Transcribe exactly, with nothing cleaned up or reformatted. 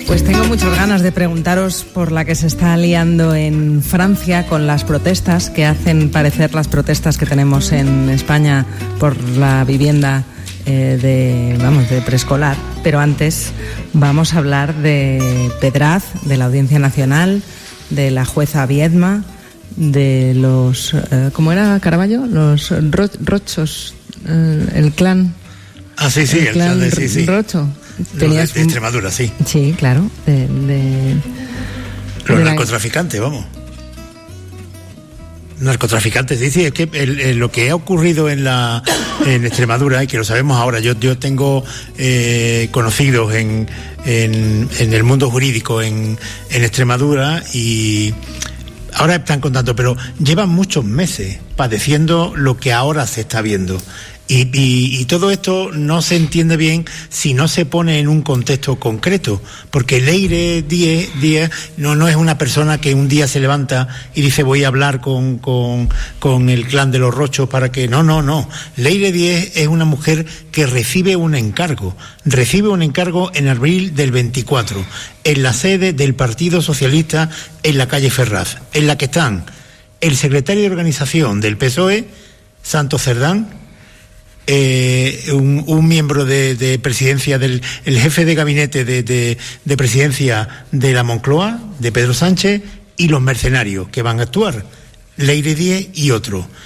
Pues tengo muchas ganas de preguntaros por la que se está liando en Francia con las protestas que hacen parecer las protestas que tenemos en España por la vivienda eh, de, vamos, de preescolar. Pero antes vamos a hablar de Pedraz, de la Audiencia Nacional, de la jueza Viedma, de los, eh, ¿cómo era Caraballo? Los ro- Rochos, eh, el clan. Ah, sí, sí, el, el clan, clan de sí, sí. Rocho. Tenías de, de Extremadura, sí. Sí, claro, de, de, los de narcotraficantes, la... vamos. Narcotraficantes, sí, sí, es que el, el, lo que ha ocurrido en la en Extremadura, y que lo sabemos ahora, yo yo tengo eh, conocidos en, en en el mundo jurídico en, en Extremadura, y ahora están contando, pero llevan muchos meses padeciendo lo que ahora se está viendo. Y, y, y todo esto no se entiende bien si no se pone en un contexto concreto, porque Leire Díez, Díez no, no es una persona que un día se levanta y dice voy a hablar con, con, con el clan de los Rochos para que... No, no, no. Leire Díez es una mujer que recibe un encargo, recibe un encargo en abril del veinticuatro, en la sede del Partido Socialista en la calle Ferraz, en la que están el secretario de organización del P S O E, Santos Cerdán, Eh, un, un miembro de, de presidencia del el jefe de gabinete de, de, de presidencia de la Moncloa, de Pedro Sánchez, y los mercenarios que van a actuar, Leire Díez y otro.